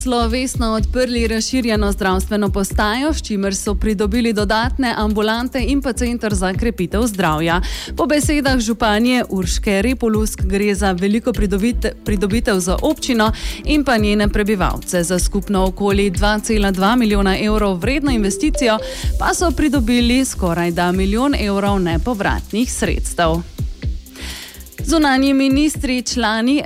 Slovesno odprli razširjeno zdravstveno postajo, s čimer so pridobili dodatne ambulante in pa center za krepitev zdravja. Po besedah županje Urške Repolusk gre za veliko pridobitev za občino in pa njene prebivalce. Za skupno okoli 2,2 milijona evrov vredno investicijo pa so pridobili skoraj da 1 milijon evrov nepovratnih sredstev. Zunanji ministri članice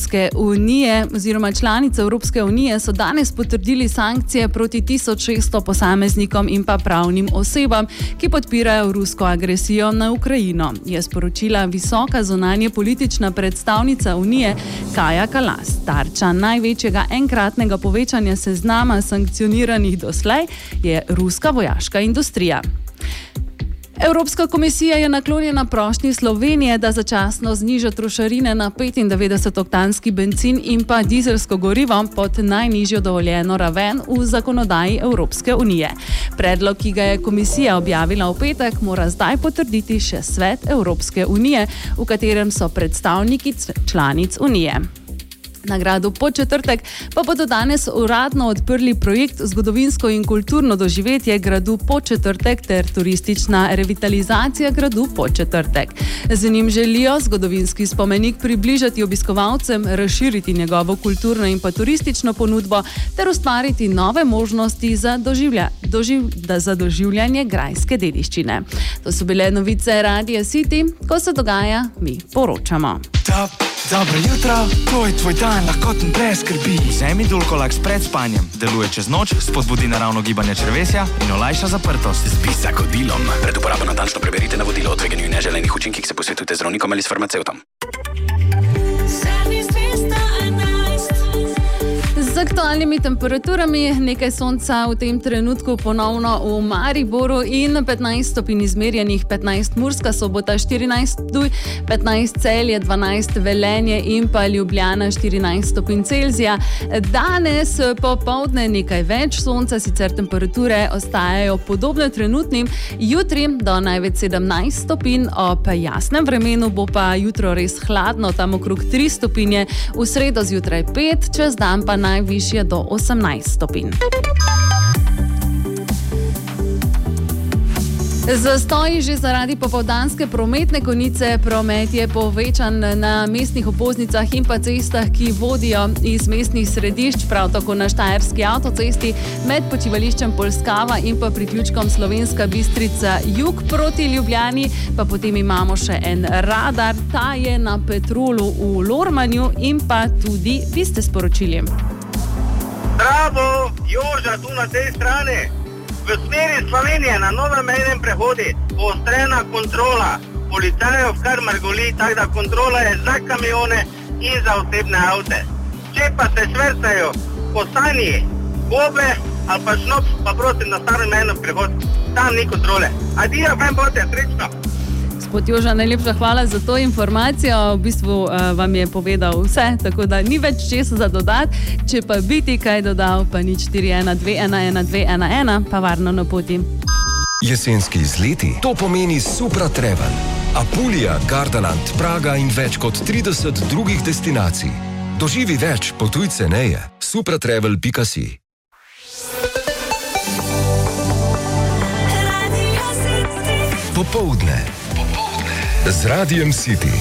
Evropske unije so danes potrdili sankcije proti 1600 posameznikom in pa pravnim osebam, ki podpirajo rusko agresijo na Ukrajino, je sporočila visoka zunanje politična predstavnica Unije Kaja Kallas. Tarča največjega enkratnega povečanja seznama sankcioniranih doslej je ruska vojaška industrija. Evropska komisija je naklonjena prošnji Slovenije, da začasno zniža trošarine na 95-oktanski bencin in pa dizelsko gorivo pod najnižjo dovoljeno raven v zakonodaji Evropske unije. Predlog, ki ga je komisija objavila v petek, mora zdaj potrditi še Svet Evropske unije, v katerem so predstavniki članic unije. Na gradu Podčetrtek pa bodo danes uradno odprli projekt Zgodovinsko in kulturno doživetje gradu Podčetrtek ter turistična revitalizacija gradu Podčetrtek. Z njim želijo zgodovinski spomenik približati obiskovalcem, razširiti njegovo kulturno in pa turistično ponudbo ter ustvariti nove možnosti za doživljanje grajske dediščine. To so bile novice Radia City. Ko se dogaja, mi poročamo. Dobro jutro, ko je tvoj dan lahkoten brez skrbi. Vzemi Dulcolax pred spanjem. Deluje čez noč, spodbudi naravno gibanje črevesja in olajša zaprtost. Zbi z zagodilom. Pred uporabo natančno preberite navodilo o tveganju in neželenih učinkih, se posvetujte z zdravnikom ali s farmacevtom. Z aktualnimi temperaturami, nekaj sonca v tem trenutku ponovno v Mariboru in 15 stopinj izmerjenih, 15 Murska Sobota, 14 Ptuj, 15 Celje, 12 Velenje in pa Ljubljana, 14 stopinj Celzija. Danes popoldne nekaj več sonca, sicer temperature ostajajo podobne trenutnim. Jutri do največ 17 stopinj, ob jasnem vremenu bo pa jutro res hladno, tam okrog 3 stopinje, v sredo zjutraj 5, čez dan pa najvišje do 18 stopinj. Zastoji že zaradi popoldanske prometne konice. Promet je povečan na mestnih obvoznicah in pa cestah, ki vodijo iz mestnih središč, prav tako na Štajerski avtocesti med počivališčem Polskava in pa priključkom Slovenska Bistrica jug proti Ljubljani. Pa potem imamo še en radar, ta je na Petrolu v Lormanju in pa tudi vi ste sporočili. Bravo, Joža, tu na tej strani. V smeri Slovenije na novem mejnem prehodi poostrena kontrola. Policajev kar mrgoli, tako da kontrola je za kamione in za osebne avte. Če pa se švercajo po Stanji, Gobe ali pa Šnops, pa prosim na starem mejnem prehod. Tam ni kontrole. Adijo, fajn bote, srečno. Gospod Joža, najlepša hvala za to informacijo. V bistvu vam je povedal vse, tako da ni več česa za dodati. Če pa bi ti kaj dodal, pa 0412111211, pa varno na poti. Jesenski izleti, to pomeni Supra Travel. Apulija, Gardaland, Praga in več kot 30 drugih destinacij. Doživi več, potuj ceneje. supratravel.si. Popoldne z Radijem City.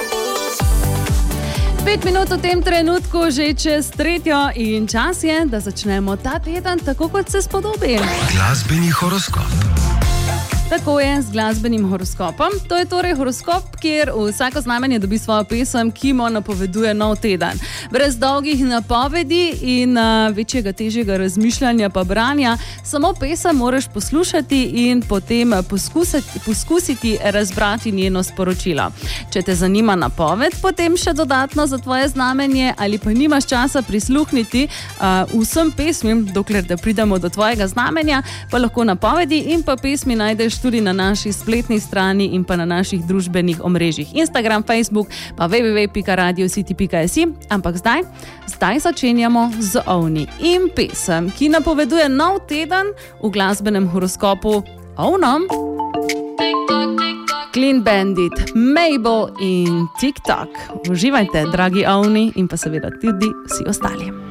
5 minut v tem trenutku že čez 3 in čas je, da začnemo ta teden tako, kot se spodobi. Glasbeni horoskop. Tako je z glasbenim horoskopom. To je torej horoskop, kjer vsako znamenje dobi svojo pesem, ki mu napoveduje nov teden. Brez dolgih napovedi in večjega, težjega razmišljanja pa branja, samo pesem moraš poslušati in potem poskusiti razbrati njeno sporočilo. Če te zanima napoved, potem še dodatno za tvoje znamenje ali pa nimaš časa prisluhniti vsem pesmim, dokler da pridemo do tvojega znamenja, pa lahko napovedi in pa pesmi najdeš tudi na naši spletni strani in pa na naših družbenih omrežjih Instagram, Facebook, pa www.radiocity.si. Ampak zdaj začenjamo z Ovni in pesem, ki napoveduje nov teden v glasbenem horoskopu Ovnom. Clean Bandit, Mabel in TikTok. Uživajte, dragi Ovni in pa seveda tudi vsi ostali.